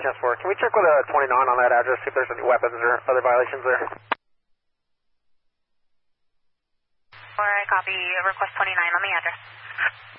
10-4. Can we check with a 29 on that address, see if there's any weapons or other violations there? Or I copy request 29 on the address.